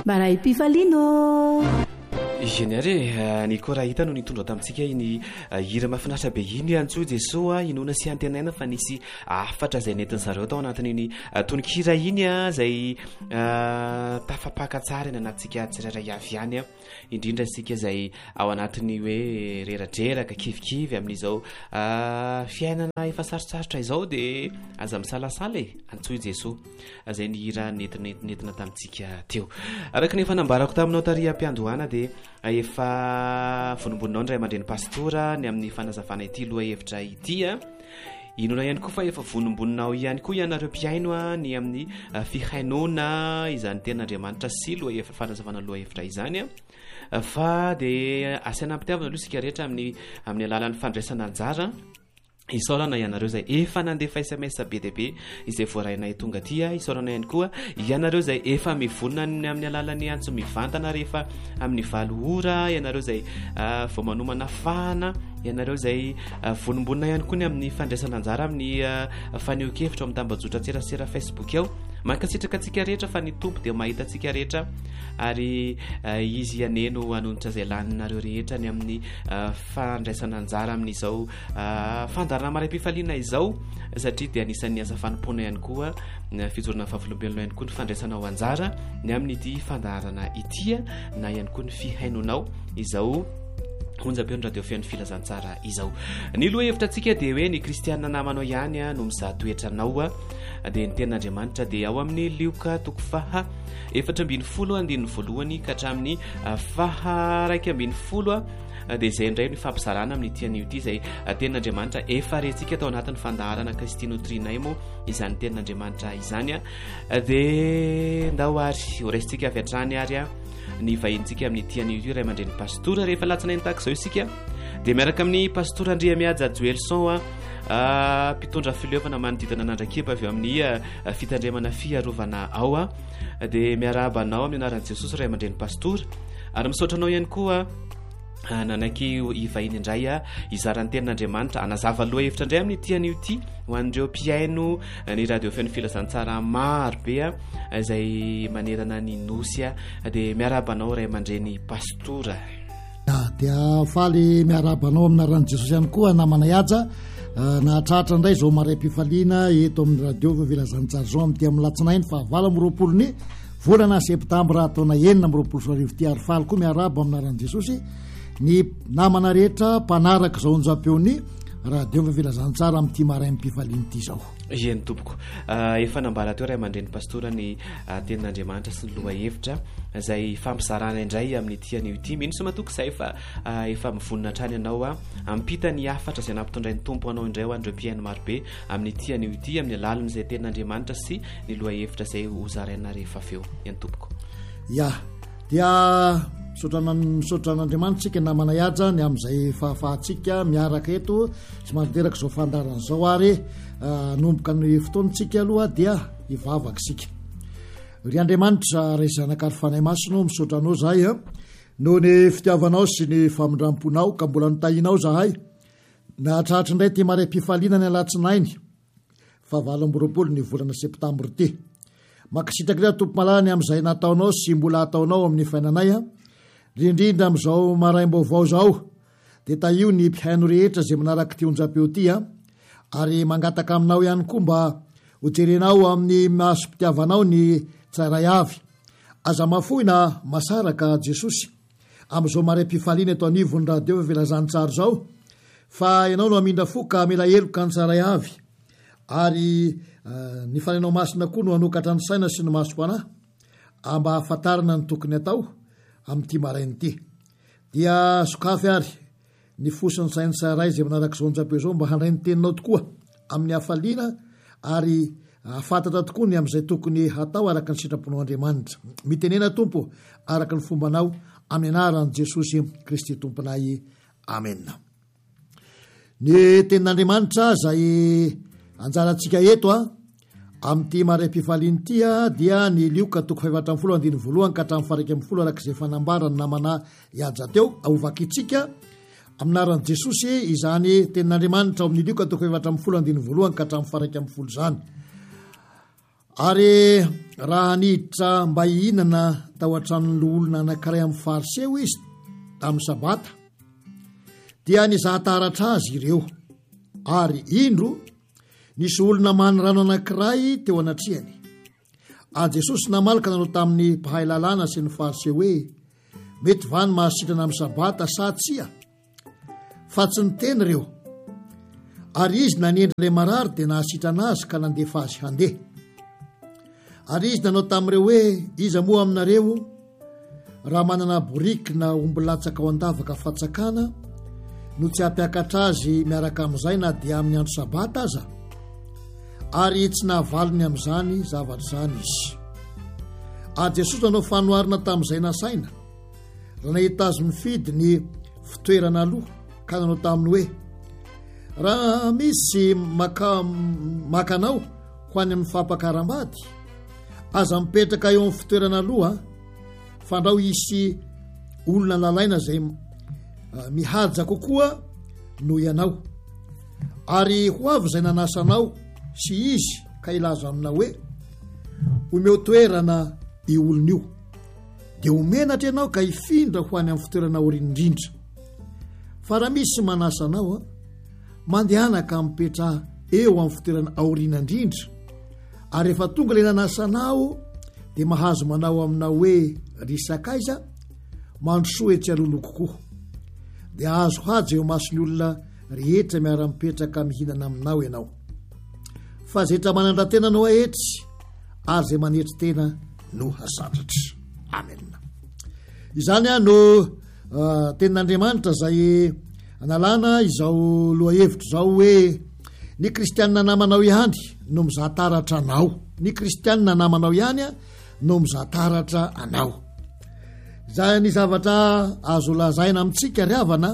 maray pifaliano Généré ny koa raha hitano nitondra tamintsika iny hira mahafinaritra be iny antsoy Jesoa inona sy antenaina fa nisy afatra zay nentin zareo tao anatin'iny tononkira iny zay tafapaka tsara eny anatsika tsirairay avy ihany indrindra sika zay ao anatiny hoe reradreraka kivikivy amin'izao fiainana efa sarotsarotra izao de aza misalasala antsoy Jesoa zay ny hira nentina tamintsika teo araka ny fanambarako taminao taria am-piandohana de efa vonomboninao ndray mandreny pastora ny amin'ny fanazavana ity loha hevitra ity inona ihany koa fa efa vonomboninao ihany koa ianareo mpiaino ny amin'ny fihainona izany ten'Andriamanitra sy loha fanazavana loha hevitra izany fa de asiana ampitiavana aloha sika rehetra amin'ny alalan'ny fandraisana anjara isaorana ianareo zay efa nandefa SMS be dia be izay voarainay tonga aty isaorana ihany koa ianareo zay efa mivonina amin'ny alalan'ny antso mivantana rehefa amin'ny 7 ora ianareo zay vao manomana fahana ianareo zay vonombonina ihany koa ny amin'ny fandraisana anjara amin'ny faneho-kevitra amin'ny tambajotra tserasera Facebook ao mankasitraka atsika rehetra fa ny tompo dia mahita atsika rehetra ary izy aneno anonitra zay laninareo rehetra ny amin'ny fandraisana anjara amin'izao fandarana maray-pifaliana izao satria dia anisan'ny azafanompoana ihany koa fijorona fahavolom-belona ihany koa ny fandraisana ao anjara ny amin'ity fandarana ity na ihany koa ny fihainonao izao onjam-peony radio feon'ny filazantsara izao ny loha hevitra antsika dia hoe ny kristianina namanao ihany no mizaha toetranao dia ny tenin'Andriamanitra dia ao amin'ny lioka toko faha 7:12 ka hatramin'ny faha 1:10 dia izay indray ny fampizarana amin'ny tian'io ity zay tenin'Andriamanitra efa rentsika tao anatin'ny fandaharana Kristino Trinay mo izany tenin'Andriamanitra izany dia ndao ary horaisitsika avy hatrany ary ny vahintsika amin'ny tian'io ity ray mandreny pastora rehefa latsinainy tahaka izao isika dia miaraka amin'ny pastora Andriamiaja Joelson mpitondra filevana manodidina an'Andrakeba avy amin'ny fitandremana fiarovana ao dia miarabanao amin'ny anaran'i Jesosy ray mandreny pastora ary misaotranao ihany koa nanaiky ivahiny indray izaran'ny tenin'Andriamanitra anazava loha hevitra indray amin'ny tian'io ity ho an'ireo mpiaino ny radio feon'ny filazantsara maro be izay manerana ny nosy dia miarabanao ray mandreny pastora dia faly miarabanao amin'ny anaran'i Jesosy ihany koa namana iaja nahatratra indray zao maray-pifaliana eto amin'ny radio filazantsara zao amin'ity amin'ny latsinainy fa 20 volana septambra taona 2024 ary faly koa miaraba amin'ny anaran'i Jesosy ny namana rehetra mpanaraka zao onjam-peony radio filazantsara amin'ity maray-pifaliana ity zao eny tompoko efa nambara teo ray mandreny pastora ny tenin'Andriamanitra sy ny loha hevitra zay fampizarana indray amin'ny tian'io ity mihitsy matoky zay fa efa mivonina trany ianao ampita ny afatra zay nampitondray ny tompo anao indray ho andreo mpiaino marobe amin'ny tian'io ity amin'ny alalan'izay tenin'Andriamanitra sy ny loha hevitra zay hozaraina rehefa feo eny tompoko dia misaotra an'Andriamanitra tsika namana iaja ny amin'izay fahafahatsika miaraka eto sy manteraka zao fandarana zao ary nomboka ny fotoantsika aloha dia ivavaka sika ry Andriamanitra ray zanaka ary fanahy masino misaotra anao zahay noho ny fitiavanao sy ny famindramponao ka mbola nitahinao zahay nahatratra indray ty maray-pifaliana ny alatsinainy fa 20 ny volana septambra ty makasitraka ria tompo malany amin'izay nataonao sy mbola ataonao amin'ny fiainanay rindrindra amin'izao maraim-baovao zao dia taio ny mpihaino rehetra zay manaraka ty onjam-peo ty ary mangataka aminao ihany koa mba hojerenao amin'ny masom-pitiavanao ny tsairay avy aza mafoina masaraka Jesosy amin'izao maray-pifaliana eto anivony radio filazantsara zao fa ianao no amindra foka mila eloka ny tsaray avy ary ny fanainao masina koa no anokatra ny saina sy ny maso fanahy amba hafantarana ny tokony atao amin'ity marain'ity dia sokafy ary ny fosiny sainy tsaray zay manaraka izao onjam-peo zao mba handray ny teninao tokoa amin'ny hafaliana ary afantatra tokoa ny amin'izay tokony hatao araka ny sitraponao Andriamanitra mitenena tompo araka ny fombanao amin'ny anaran'i Jesosy Kristy tomponay amena. Ny tenin'Andriamanitra zay anjarantsika eto amin'ity maray-pifaliana ity dia ny lioka toko 7:10 ka hatramin'ny 1:10 arak'izay fanambarany namana iaja teo ahovakitsika aminaran'i Jesosy izany tenin'Andriamanitra ao amin'ny lioka toko 7:10 ka hatramin'ny 1:10 zany ary raha niditra mba hihinana tao an-tranon'lo olona anankiray amin'ny fariseo izy tamin'ny sabata dia nizahataratra azy ireo ary indro nisy olona many rano anankiray teo anatriany. Jesosy namalaka nanao tamin'ny mpahay lalàna sy ny fariseo hoe mety vany mahasitrana amin'ny sabata sa tsia, fa tsy niteny ireo. Ary izy nanendry ilay marary dia nahasitrana azy ka nandefa azy handeha. Ary izy nanao tamin'ireo hoe iza moa aminareo raha manana boriki na omby latsaka ao an-davaka fatsakana no tsy hampiakatra azy miaraka amin'izay na dia amin'ny andro sabata aza, ary tsy nahavalony amin'izany zavatra izany izy. Jesosy nanao fanoharina tamin'izay nasaina raha nahita azy mifidy ny fitoerana aloha ka nanao taminy hoe raha misy makanao ho any amin'ny fampakaram-bady aza mipetraka eo amin'ny fitoerana aloha, fandrao isy olona lalaina izay mihaja kokoa noho ianao, ary ho avy izay nanasanao sy izy ka ilaza aminao hoe omeo toerana io olona io, dia homenatra ianao ka hifindra ho any amin'ny fitoerana aorianindrindra. Fa raha misy manasanao mandehanaka mipetra eo amin'ny fitoerana aorianandrindra, ary rehefa tonga ilay nanasanao dia mahazo manao aminao hoe risakaiza mandrosoa etsy kokoa, dia azo haja eo masony olona rehetra miara-mipetraka mihinana aminao ianao. Fa zetra manandra-tena anao ahetry ary zay manetry tena no hasatratra. Amen. Izany no tenin'Andriamanitra zay analana izao loha hevitro izao hoe ny kristianina namanao ihany no mizahataratra anao. Ny kristianina namanao ihany no mizahataratra anao. Izay ny zavatra azo lazaina amintsika ry havana,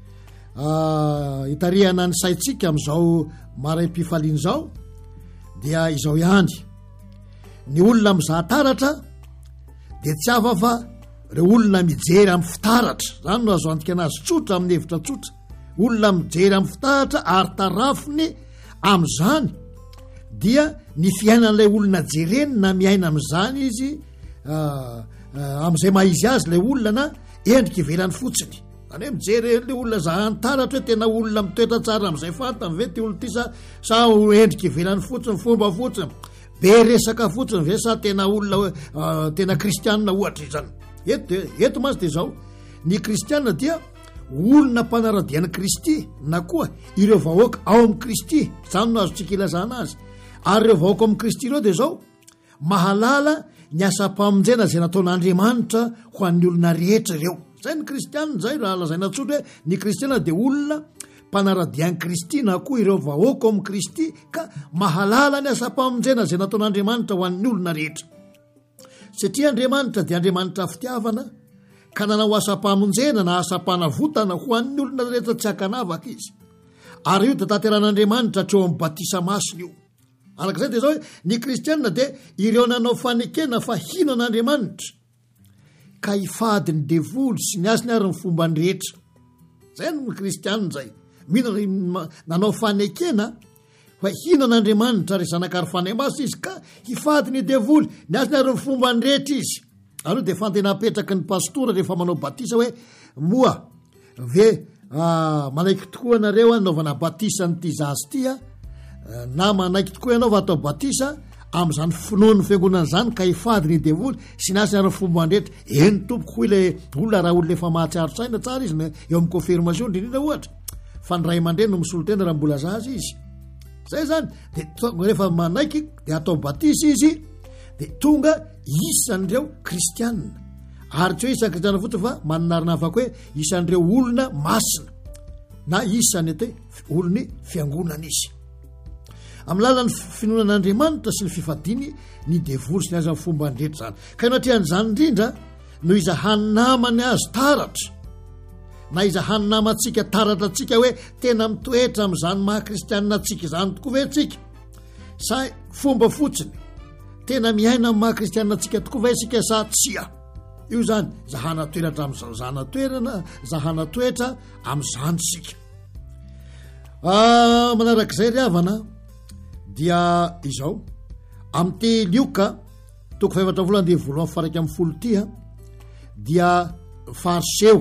hitarihana ny saintsika amin'izao maraim-pifaliana izao dia izao ihany: ny olona mizahataratra dia tsy hafa fa ireo olona mijery amin'ny fitaratra. Zany no azo antika anazy tsotra amin'ny hevitra tsotra. Olona mijery amin'ny fitaratra ary tarafiny amin'izany dia ny fiainan'ilay olona jereny na miaina amin'izany izy amin'izay mahizy azy ilay olona na endrika ivelany fotsiny. Zany hoe mijery ilay olona zahany taratra hoe tena olona mitoetra tsara amin'izay fantany ve ty olona ty sa endrika ivelany fotsiny, fomba fotsiny, be resaka fotsiny ve sa tena olona tena kristianina ohatra izany. Eto mazy dia zao, ny kristianina dia olona mpanaradian'i Kristy na koa ireo vahoaka ao amin'ny Kristy. Zany no azotsika ilazana azy. Ary ireo vahoaka ao amin'ny Kristy ireo dia zao mahalala ny asa-pamonjena izay nataon'Andriamanitra ho an'ny olona rehetra ireo. Zay ny kristianina zay raha lazaina tsotra hoe ny kristianina dia olona mpanaradian'i Kristy na koa ireo vahoaka ao amin'ny Kristy ka mahalala ny asa-pamonjena izay nataon'Andriamanitra ho an'ny olona rehetra. Satria Andriamanitra dia Andriamanitra fitiavana ka nanao asa-pamonjena na asa-panavotana ho an'ny olona rehetra tsy hakanavaka izy. Ary io dia tanteran'Andriamanitra hatreo amin'ny batisa masina io. Arak'izay dia zao hoe ny kristianina dia ireo nanao fanekena fa hino an'Andriamanitra ka hifady ny devoly sy ny asiny ary ny fomba ny rehetra. Zay ny kristianina zay. Mino nanao fanekena fa hino an'Andriamanitra ary zanakary fanahy masina izy ka hifady ny devoly ny asiny ary ny fomba ny rehetra izy. Ary dia fantenapetraky ny pastora rehefa manao batisa hoe moa ve manaiky tokoa anareo anaovana batisa nyty zazy tya na manaiky tokoa ianao va atao batisa amin'izany finoan'ny fiangonana zany ka hifady ny devoly sy ny asiny ary ny fomba ny rehetra. Eny tompoko hoy ilay olona raha olona efa mahatsiaro-tsaina tsara izy eo amin'ny confirmation indrindra ohatra fa ny ray aman-dreny no misolo-tena raha mbola zazy izy. Zay zany dia rehefa manaiky dia atao batisa izy dia tonga isan'ireo kristianina. Ary tsy hoe isan'ny kristianina fotsiny fa maninarina afaka hoe isan'ireo olona masina na isan'ny olony fiangonana izy. Amin'ny lalan'ny finoanan'Andriamanitra sy ny fifadiany ny devoly sy ny azy amin'ny fomba ny rehetra zany. Ka inatrian'izany indrindra no iza haninamany azy taratra na iza haninamantsika taratra antsika hoe tena mitoetra amin'izany maha-kristianina antsika izany tokoa ve tsika, sa fomba fotsiny tena miaina amin'ny maha-kristianina antsika tokoa ve isika sa tsia. Io zany zahana toeratra zahana toetra amin'izany sika. Manarak'izay ry havana dia izao Amin'ty lioka toko 7 dia dia fariseo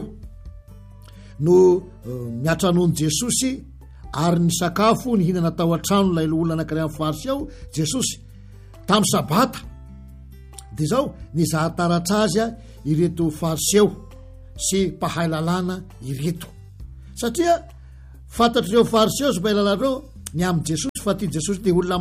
no miatra nohony Jesosy ary ny sakafo ny hinana tao an-trano lay olona anankiray amin'ny fariseo Jesosy tamin'ny sabata. Dia zao nizahataratra azy ireto fariseo sy mpahay lalàna ireto, satria fantatr'ireo fariseo sy mpahay lalàna ireo ny amin'ny Jesosy fa ty Jesosy dia olona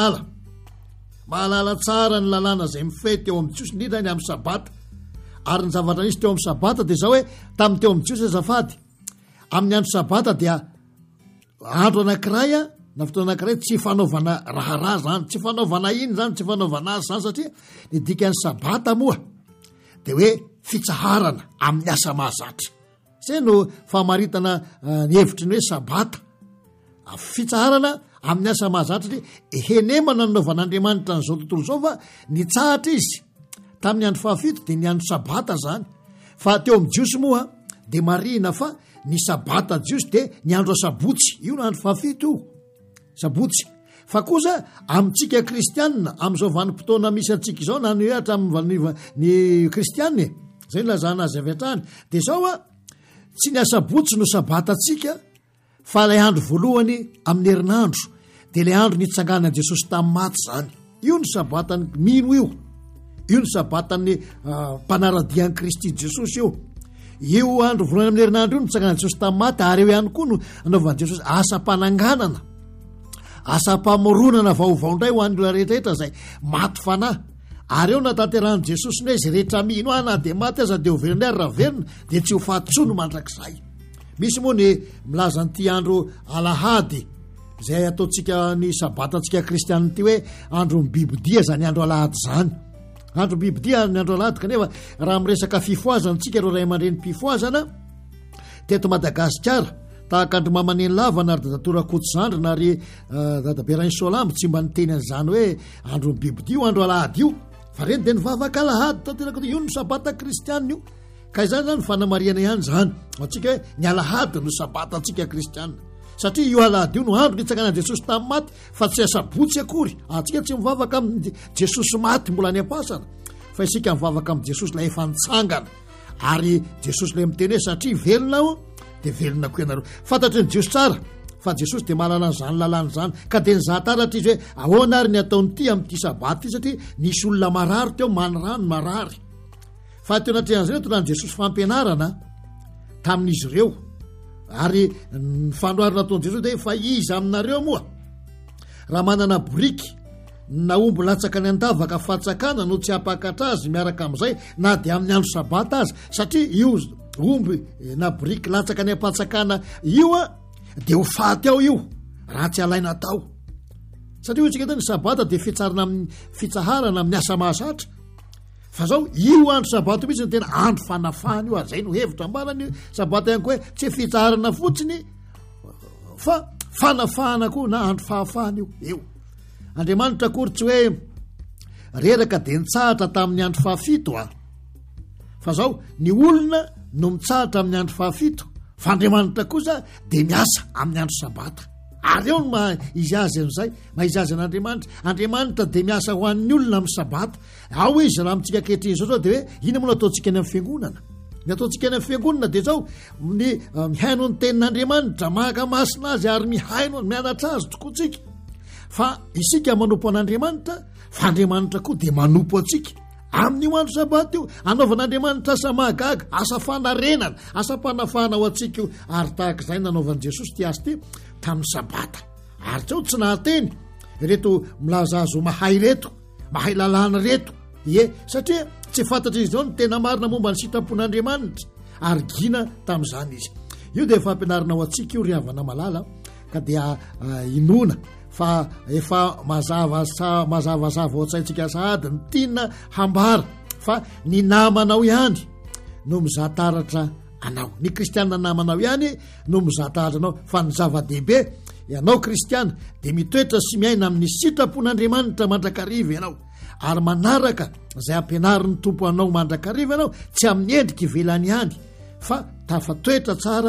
mahalala tsara ny lalàna izay mifehy teo amin'ny Jesosy indrindra ny amin'ny sabata. Ary ny zavatra nisy teo amin'ny sabata dia zao hoe tamin'ny teo amin'ny Jesosy azafady amin'ny andro sabata dia andro anankiray na fotoana anankiray tsy fanaovana raharaha zany, tsy fanaovana iny zany, tsy fanaovana azy zany, satria ny dikan'ny sabata moa dia hoe fitsaharana amin'ny asa mahazatra. Zay no famaritana ny hevitry ny hoe sabata, fitsaharana amin'ny asa mahazatra. Henemana nanaovan'Andriamanitra n'izao tontolo zao fa nitsahatra izy tamin'ny andro fahafito dia ny andro sabata zany. Fa teo amin'ny jiosy moa dia marina fa ny sabata jiosy dia ny andro sabotsy, io no andro fahafito io, sabotsy. Fa kosa amintsika kristianina amin'izao vanim-potoana misy antsika izao na ny hoe hatramin'ny kristianina zay no lazana azy avy hatrany dia zao tsy ny asabotsy no sabata atsika fa ilay andro voalohany amin'ny herinandro dia ilay andro nitsangana Jesosy tamin'ny maty zany, io ny sabatany mino io ny sabatan'ny mpanaradian'i Kristy Jesosy io andro voalohany amin'ny herinandro io nitsangana Jesosy tamin'ny maty. Ary eo ihany koa no anaovan'i Jesosy asa-pananganana, asa-pamoronana vaovao indray ho an'olona rehetrarehetra zay maty fanahy. Ary eo natanterahany Jesosy ny hoe zay rehetra mino na dia maty aza dia ho velona ary raha velona dia tsy ho fahatsono mandrakizay. Misy moa ny milaza n'ity andro alahady zay ataontsika ny sabatantsika kristianina ity hoe andro mibibodia zany andro alahady zany, andro mibibodia ny andro alahady. Kanefa raha miresaka fifoazana tsika ireo ray aman-dreny mpifoazana teto Madagasikara tahaka andro mamaneny lavana ary dadatorakotsandrina ary dadaberany Solambo tsy mba niteny an'izany hoe andro mibibodia andro alahady io, fa reny dia nivavaka alahady tanteraka io no sabata kristianina io. Ka izany zany fanamariana ihany zany atsika hoe ny alahady no sabata antsika kristianina, satria io alahady io no andro nitsangana Jesosy tamin'ny maty fa tsy asabotsy akory. Atsika tsy mivavaka amin'ny Jesosy maty mbola any am-pasana fa isika mivavaka amin'ny Jesosy ilay efa nitsangana. Ary Jesosy ilay miteny hoe satria velona dia velona koa ianareo. Fantatry ny Jesosy tsara fa Jesosy dia mahalala n'izany lalàna zany ka dia nizahataratra izy hoe ahoana ary ny ataonyity amin'ity sabata ity, satria nisy olona marary teo manorano marary. Fa teo anatrehan'izy ireo tonany Jesosy fampianarana tamin'izy ireo. Ary ny fandroarina ataon'i Jesosy dia fa izy aminareo moa raha manana boriky na omby latsaka ny andavaka fatsakana no tsy apakatra azy miaraka amin'izay na dia amin'ny andro sabata azy, satria io omby na boriky latsaka ny apatsakana io dia ho faty ao io raha tsy alaina tao, satria io tsika tao ny sabata dia fitsaharana amin'ny asa mahazatra. Fa zao io andro sabata mihitsy ny tena andro fanafahana io, zay no hevitra ambanany sabata ihany koa hoe tsy fitsaharana fotsiny fa fanafahana koa na andro fahafahana io. Andriamanitra akory tsy hoe reraka dia nitsahatra tamin'ny andro fahafito fa zao ny olona no mitsahatra amin'ny andro fahafito fa Andriamanitra kosa dia miasa amin'ny andro sabata. Ary eo no mahizy azy amin'izay, mahizy azy an'Andriamanitra dia miasa ho an'ny olona amin'ny sabata. Ao izy raha amintsika ankehitriny izao dia hoe ina moa no ataontsika any amin'ny fiangonana, ny ataontsika any amin'ny fiangonana dia zao ny mihaino ny tenin'Andriamanitra, maka masina azy ary mihaino mianatra azy tokoatsika. Fa isika manompo an'Andriamanitra fa Andriamanitra koa dia manompo atsika amin'io andro sabata io, anaovan'Andriamanitra asa mahagaga, asa fanarenana, asa mpanafahana ho atsika io. Ary tahaka izay nanaovan'i Jesosy ty azy ty tamin'ny sabata. Ary tsao tsy nahateny reto milaza azo mahay reto, mahay lalàna reto satria tsy fantatra izy zao ny tena marina momba ny sitrapon'Andriamanitra ary gina tamin'izany izy. Io dia fampianarana ho atsika io ry havana malala ka dia inona fa efa mazavazava ao an-tsaintsika sahady ny tiana hambara fa ny namanao ihany no mizahataratra anao, ny kristianina namanao ihany no mizahataratra anao. Fa ny zava-dehibe ianao kristiana dia mitoetra sy miaina amin'ny sitrapon'Andriamanitra mandrakariva ianao ary manaraka izay ampianarin'ny tompo anao mandrakariva ianao, tsy amin'ny endrika ivelany ihany fa tafatoetra tsara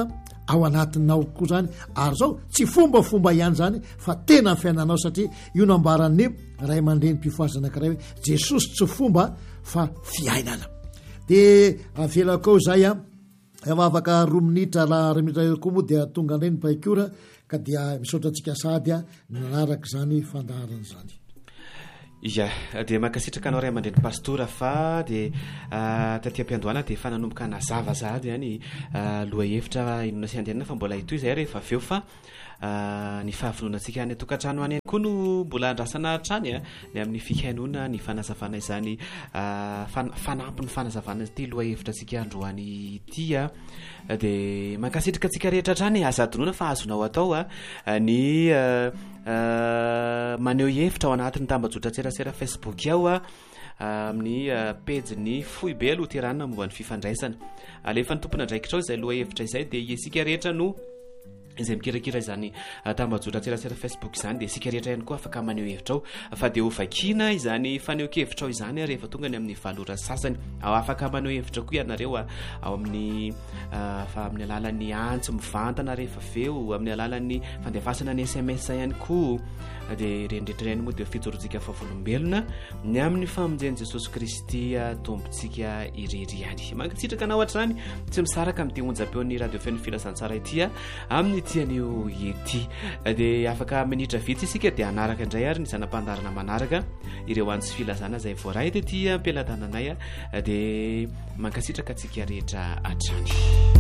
ao anatinao koa zany ary zao tsy fombafomba ihany zany fa tena fiainanao satria io nambaran'ny ray aman-dreny mpifoazy anankiray hoe jesosy tsy fomba fa fiainana de avelakao zay a efa afaka 2 minitra la 2 minitra koa moa dia tonga indray ny paikora ka dia misaotra antsika sady a nanaraka zany fandaharana zany ia de mankasitraka anao ray aman-dreny pastora fa de taty-ampiandohana de efa nanomboka nazava zady any loha hevitra inona sy andehanana fa mbola itoy zay rehefa aveo fa ny fahavononantsika any atokantrano any koa no mbola andrasana trany a ny amin'ny fihainona ny fanazavana izany fanampiny fanazavana ty loha hevitra tsika androany ity a de mankasitraka atsika rehetra trany azadinona fa azonao atao a ny maneho hevitra ao anatin'ny tambajotra tserasera Facebook ao a amin'ny page ny Foibe Loterana momba ny fifandraisana alefa ny tompona andraikitrao izay loha hevitra izay de isika rehetra no izay mikirakira izany tambajotra tserasera Facebook izany de isika rehetra ihany koa afaka maneho hevitrao fa de ovakina izany faneho-kevitrao izany rehefa tonga ny amin'ny valora sasany ao afaka maneho hevitra koa ianareo ao amin'ny fa amin'ny alalan'ny antso mivantana rehefa feo amin'ny alalan'ny fandefasana ny SMS ihany koa de rendretrareny moa de fijorotsika fahavolombelona ny amin'ny famonjeny Jesosy Kristy tompontsika irery any mankatsitraka anao hatrany tsy misaraka amin'ny onja-peon'ny radio feno filasantsara ity amin'ny tian'io ety de afaka minitra vitsy isika de anaraka indray ary ny zanam-pandarana manaraka ireo antsy filazana zay voaray de ty ampilatananay de mankasitraka atsika rehetra hatrany